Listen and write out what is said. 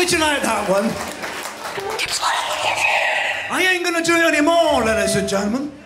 Did you like that one? I ain't gonna do it anymore, ladies and gentlemen.